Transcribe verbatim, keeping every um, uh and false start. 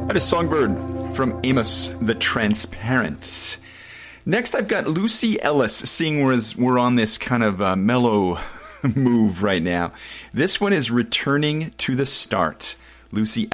That is Songbird from Amos the Transparent. Next, I've got Lucy Ellis, seeing we're, we're on this kind of uh, mellow move right now. This one is Returning to the Start. Lucy